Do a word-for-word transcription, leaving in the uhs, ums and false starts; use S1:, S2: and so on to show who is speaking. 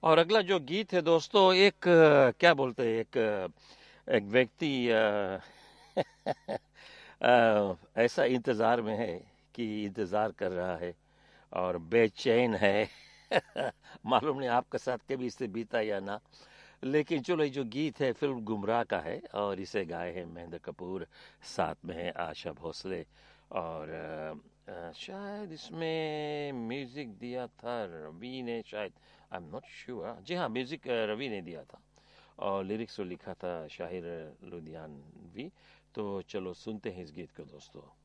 S1: और अगला जो गीत है दोस्तों, एक अ, क्या बोलते हैं, एक अ, एक व्यक्ति अ, अ, ऐसा इंतजार में है कि इंतजार कर रहा है और बेचैन है। मालूम नहीं आपके साथ कभी इससे बीता या ना। लेकिन चलो, ये जो गीत है फिल्म गुमराह का है और इसे गाए हैं महेंद्र कपूर, साथ में है आशा भोसले। और अ, अ, शायद इसमें म्यूजिक दिया था रवि ने, शायद, आई एम नॉट श्योर। जी हाँ, म्यूजिक अ, रवि ने दिया था और लिरिक्स को लिखा था शाहिर लुधियानवी। तो चलो सुनते हैं इस गीत को दोस्तों।